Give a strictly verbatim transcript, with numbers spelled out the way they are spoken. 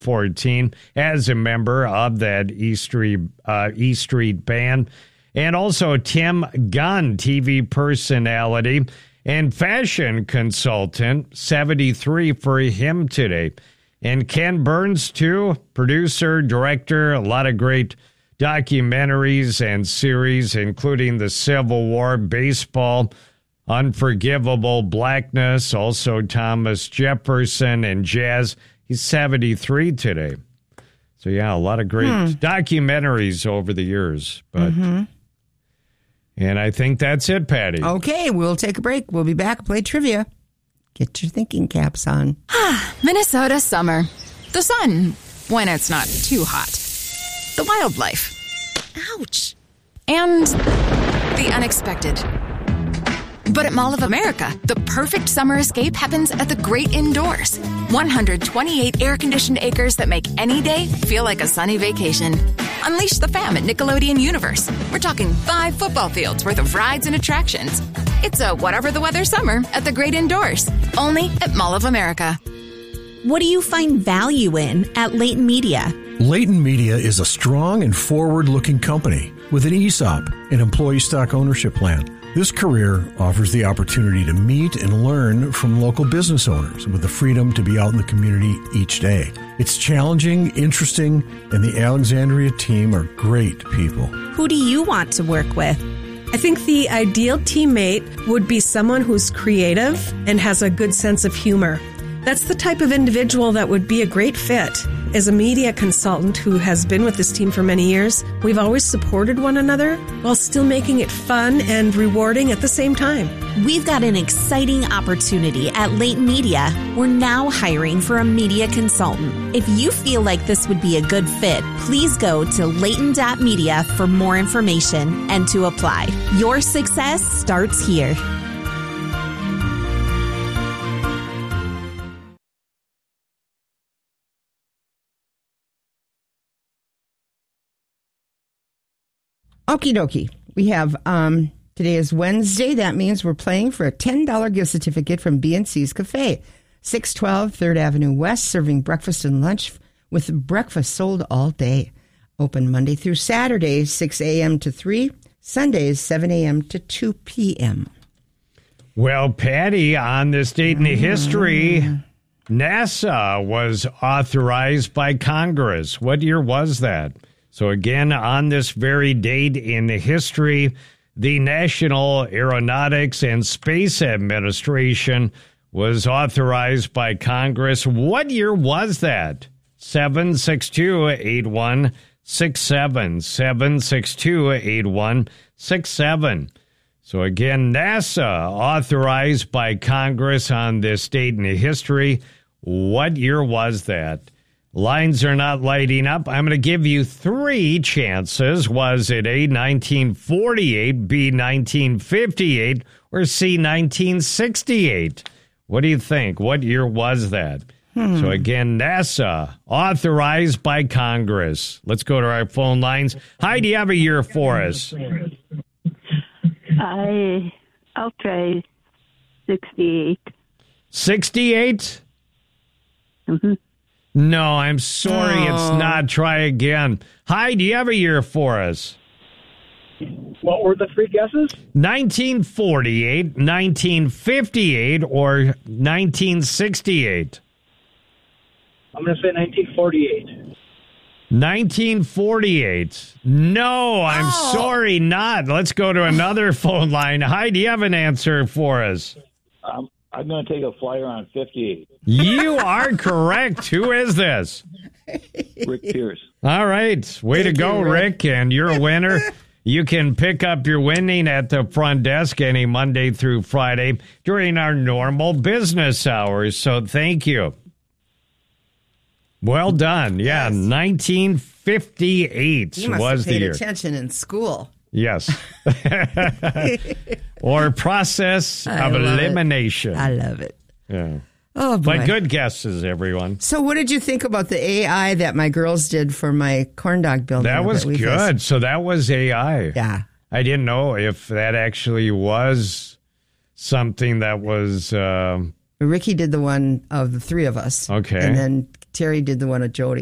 fourteen as a member of that E Street, uh, E Street Band. And also Tim Gunn, T V personality and fashion consultant, seventy-three for him today. And Ken Burns, too, producer, director, a lot of great documentaries and series, including the Civil War, baseball, Unforgivable Blackness, also Thomas Jefferson and jazz. He's seventy-three today. So, yeah, a lot of great hmm. documentaries over the years. But, mm-hmm. And I think that's it, Patty. Okay, we'll take a break. We'll be back, play trivia. Get your thinking caps on. Minnesota summer. The sun, when it's not too hot. The wildlife. Ouch. And the unexpected. But at Mall of America, the perfect summer escape happens at the great indoors. one hundred twenty-eight air-conditioned acres that make any day feel like a sunny vacation. Unleash the fam at Nickelodeon Universe. We're talking five football fields worth of rides and attractions. It's a whatever the weather summer at the great indoors. Only at Mall of America. What do you find value in at Leighton Media? Leighton Media is a strong and forward-looking company with an E S O P, an employee stock ownership plan. This career offers the opportunity to meet and learn from local business owners with the freedom to be out in the community each day. It's challenging, interesting, and the Alexandria team are great people. Who do you want to work with? I think the ideal teammate would be someone who's creative and has a good sense of humor. That's the type of individual that would be a great fit. As a media consultant who has been with this team for many years, we've always supported one another while still making it fun and rewarding at the same time. We've got an exciting opportunity at Leighton Media. We're now hiring for a media consultant. If you feel like this would be a good fit, please go to leighton dot media for more information and to apply. Your success starts here. Okie dokie. We have, um, today is Wednesday. That means we're playing for a ten dollars gift certificate from B and C's Cafe, six twelve third Avenue West, serving breakfast and lunch with breakfast sold all day. Open Monday through Saturday, six a.m. to three, Sundays, seven a.m. to two p.m. Well, Patty, on this date in the history, NASA was authorized by Congress. What year was that? So again, on this very date in the history, the National Aeronautics and Space Administration was authorized by Congress. What year was that? seven six two, eight one six seven, seven six two, eight one six seven. So again, NASA authorized by Congress on this date in the history. What year was that? Lines are not lighting up. I'm going to give you three chances. Was it A, nineteen forty-eight, B, nineteen fifty-eight, or C, nineteen sixty-eight? What do you think? What year was that? Hmm. So again, NASA, authorized by Congress. Let's go to our phone lines. Hi, do you have a year for us? I, I'll try sixty-eight. sixty-eight? Mm-hmm. No, I'm sorry, oh. It's not. Try again. Hi, do you have a year for us? What were the three guesses? nineteen forty-eight, nineteen fifty-eight, or nineteen sixty-eight? I'm going to say nineteen forty-eight. nineteen forty-eight. No, I'm oh. sorry, not. Let's go to another phone line. Hi, do you have an answer for us? Um, I'm going to take a flyer on fifty-eight. You are correct. Who is this? Rick Pierce. All right. Way Thank to go, you, Rick. Rick. And you're a winner. You can pick up your winning at the front desk any Monday through Friday during our normal business hours. So thank you. Well done. Yeah, yes. nineteen fifty-eight you must was have paid the year. Attention in school. Yes. Or process I of love elimination. It. I love it. Yeah. Oh, boy. But good guesses, everyone. So what did you think about the A I that my girls did for my corn dog building? That was that good. Faced? So that was A I. Yeah. I didn't know if that actually was something that was... Uh, Ricky did the one of the three of us. Okay. And then Terry did the one at Jody.